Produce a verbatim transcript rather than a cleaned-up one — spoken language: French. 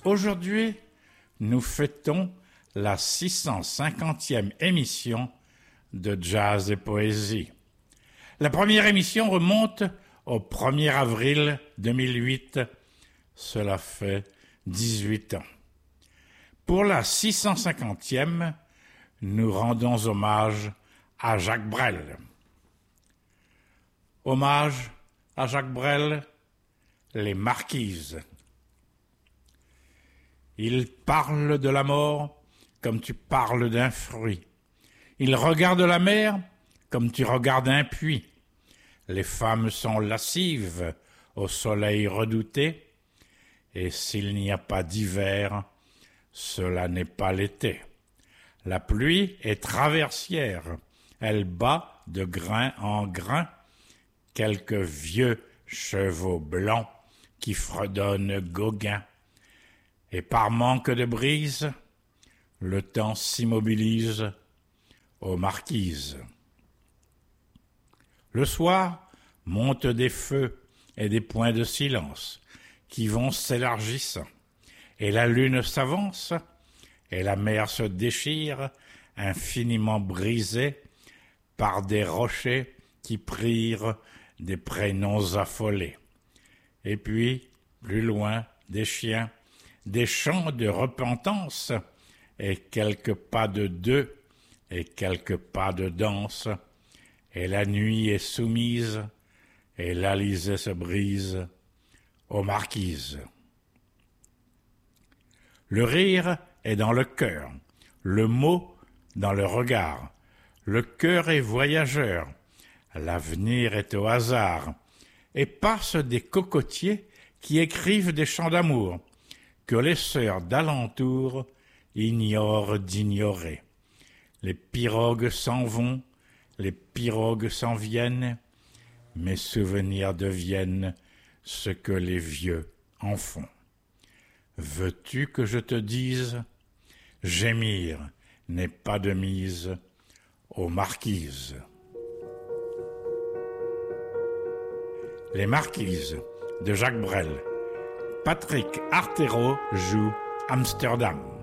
Aujourd'hui, nous fêtons la six cent cinquantième émission de Jazz et Poésie. La première émission remonte au premier avril deux mille huit. Cela fait dix-huit ans. Pour la six cent cinquantième, nous rendons hommage à Jacques Brel. Hommage à Jacques Brel, les Marquises. Il parle de la mort comme tu parles d'un fruit. Il regarde la mer comme tu regardes un puits. Les femmes sont lascives au soleil redouté, et s'il n'y a pas d'hiver, cela n'est pas l'été. La pluie est traversière, elle bat de grain en grain quelques vieux chevaux blancs qui fredonnent Gauguin. Et par manque de brise, le temps s'immobilise aux marquises. Le soir, montent des feux et des points de silence qui vont s'élargissant, et la lune s'avance, et la mer se déchire, infiniment brisée par des rochers qui prirent des prénoms affolés. Et puis, plus loin, des chiens, des chants de repentance, et quelques pas de deux, et quelques pas de danse, et la nuit est soumise, et l'Alizé se brise aux marquises. Le rire est dans le cœur, le mot dans le regard, le cœur est voyageur, l'avenir est au hasard, et passent des cocotiers qui écrivent des chants d'amour, que les sœurs d'alentour ignorent d'ignorer. Les pirogues s'en vont, les pirogues s'en viennent, mes souvenirs deviennent ce que les vieux en font. Veux-tu que je te dise, gémir n'est pas de mise aux marquises. Les Marquises de Jacques Brel. Patrick Artero joue Amsterdam.